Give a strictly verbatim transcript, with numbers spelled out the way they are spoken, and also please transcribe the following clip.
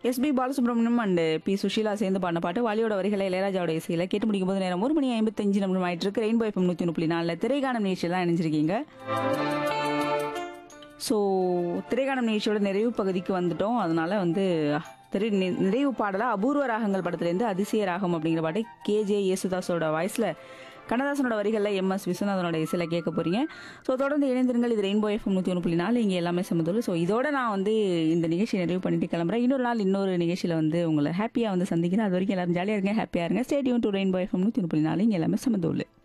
SP Balasubramaniam and B Sushila சேர்ந்து பாடின பாட்டு வாலியோட வரிகளை இளையராஜாவோட இசையில கேட்டு முடிக்கும் போது நேரம் ஒரு மணி ஐம்பத்தஞ்சு நிமிடம் ஆயிட்டு இருக்கு. ரெயின்போ எஃப்எம் நூத்தி ஒன்று புள்ளி நாலுல திரைகானம் நிகழ்ச்சியில் தான் இணைஞ்சிருக்கீங்க. ஸோ திரைகானம் நிகழ்ச்சியோட நிறைவு பகுதிக்கு வந்துட்டோம். அதனால வந்து திரை நி- நிறைவு பாடலா அபூர்வ ராகங்கள் படத்துலேருந்து அதிசய ராகம் அப்படிங்கிற பாட்டு கேஜே யேசுதாஸோட வாய்ஸ்ல கண்ணதாசனோட வரிகளில் எம் எஸ் விஸ்வநாதனோட இசையில கேட்க போறீங்க. ஸோ தொடர்ந்து இணைந்திருங்கள். இது ரெயின்போ எஃப்எம் நூற்றி ஒன்று புள்ளி நாலு, இங்கே எல்லாமே சமதூள். ஸோ இதோட நான் வந்து இந்த நிகழ்ச்சியை நிறைவு பண்ணிட்டு கிளம்புறேன். இன்னொரு நாள் இன்னொரு நிகழ்ச்சியில் வந்து உங்களை ஹாப்பியாக வந்து சந்திக்கிறேன். அது வரைக்கும் எல்லாரும் ஜாலியாக இருங்க, ஹாப்பியாக இருங்க. Stay tune to rainbow FM நூற்றி ஒன்று புள்ளி நாலு, இங்கே எல்லாமே சமதூள்.